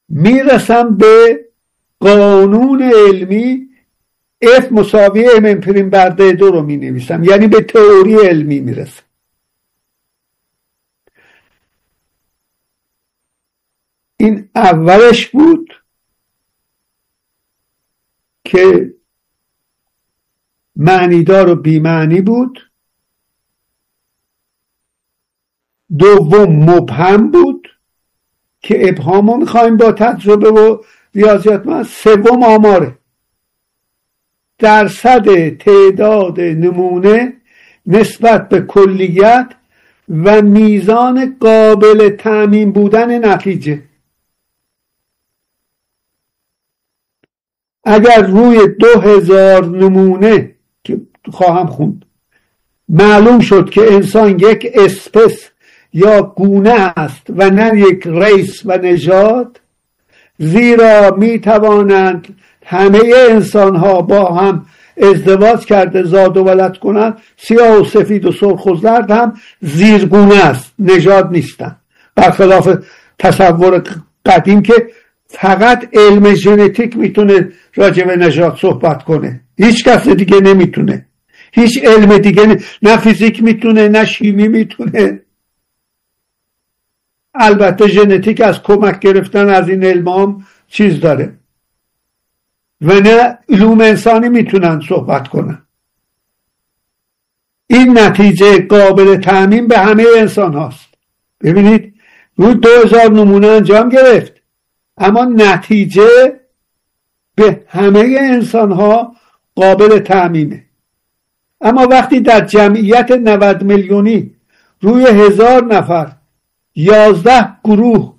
میرسم به قانون علمی F مساوی M'(2) رو می نویسم، یعنی به تئوری علمی میرسم. این اولش بود که معنیدار و بی‌معنی بود. دوم مبهم بود که ابهامو میخوایم با تجربه و ریاضیات. سوم آماره، درصد تعداد نمونه نسبت به کلیت و میزان قابل تعمیم بودن نتیجه. اگر روی 2000 نمونه که خواهم خوند معلوم شد که انسان یک اسپس یا گونه است و نه یک ریس و نژاد، زیرا می توانند همه انسان ها با هم ازدواج کرده زاد و ولد کنند، سیاه و سفید و سرخ و زرد هم زیرگونه است، نژاد نیستند، برخلاف تصور قدیم که فقط علم ژنتیک میتونه راجع به نژاد صحبت کنه، هیچ کس دیگه نمیتونه، هیچ علم دیگه نه فیزیک میتونه نه شیمی میتونه. البته ژنتیک از کمک گرفتن از این علم هم چیز داره و نه علوم انسانی میتونن صحبت کنن. این نتیجه قابل تعمیم به همه انسان هاست. ببینید روی 2000 نمونه انجام گرفت، اما نتیجه به همه انسان ها قابل تعمیمه. اما وقتی در جمعیت 90 میلیونی روی 1000 نفر 11 گروه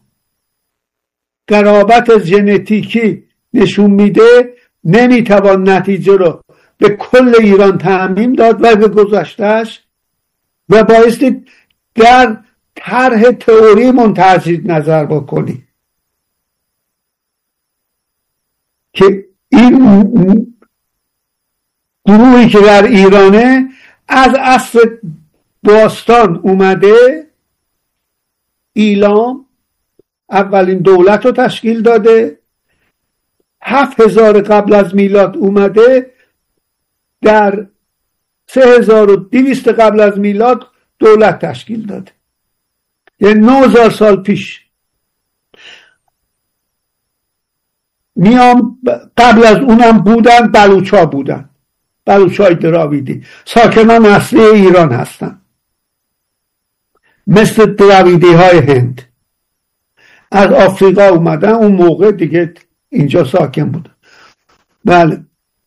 قرابت ژنتیکی نشون میده، نمیتوان نتیجه رو به کل ایران تعمیم داد و به گذشتهش و بایستی در طرح تئوری تجدید نظر بکنی که این گروهی که در ایرانه از عصر باستان اومده، ایلام اولین دولت رو تشکیل داده، 7000 قبل از میلاد اومده، در 3200 قبل از میلاد دولت تشکیل داده، یعنی 9000 سال پیش. میام قبل از اونم بودن بلوچا بودن، بلوچای دراویدی ساکنان اصلی ایران هستن، مثل دراویدی های هند از آفریقا اومدن، اون موقع دیگه اینجا ساکن بودن. بله،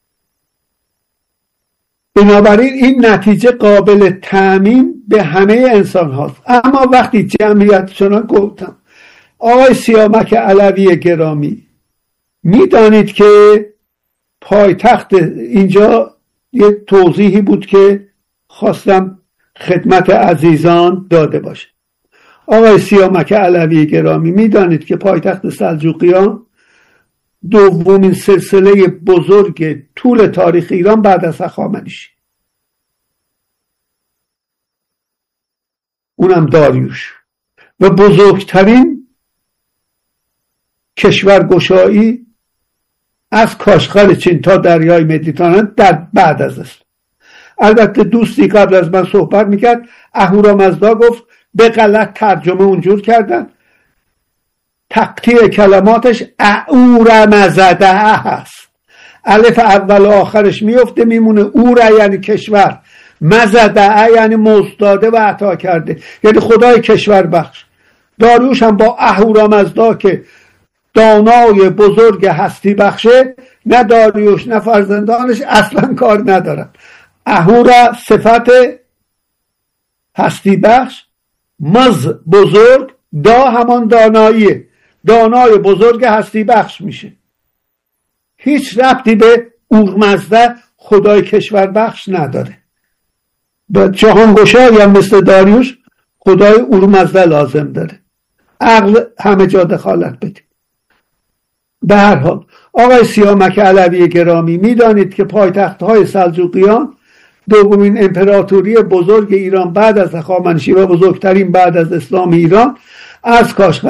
بنابراین این نتیجه قابل تعمیم به همه انسان هاست. اما وقتی جمعیت چنان گفتم، آقای سیامک علوی گرامی، میدانید که پایتخت اینجا یه توضیحی بود که خواستم خدمت عزیزان داده باشه. آقای سیامک علوی گرامی، میدانید که پایتخت سلجوقیان دومین سلسله بزرگ طول تاریخ ایران بعد از هخامنشی، اونم داریوش، و بزرگترین کشورگشایی از کاشغر چین تا دریای مدیترانه در بعد از اسلام. البته دوستی قبل از من صحبت میکرد، اهورامزدا گفت به غلط ترجمه اونجور کردن، تقطیع کلماتش اورمزده هست، الف اول و آخرش میفته میمونه، اوره یعنی کشور، مزده یعنی مزداده و عطا کرده، یعنی خدای کشور بخش. داریوش هم با اهورامزدا که دانای بزرگ هستی بخشه، نه داریوش نه فرزندانش اصلا کار ندارن. اهورا صفت هستی بخش، مز بزرگ، دا همان داناییه، دانای بزرگ هستی بخش میشه. هیچ ربطی به اورمزده خدای کشور بخش نداره. به جهانگشایی هم مثل داریوش خدای اورمزده لازم داره. عقل همه جا دخالت بده. به هر حال آقای سیامک علوی گرامی، میدانید که پایتخت‌های سلجوقیان دومین امپراتوری بزرگ ایران بعد از هخامنشی و بزرگترین بعد از اسلام ایران از کاشغر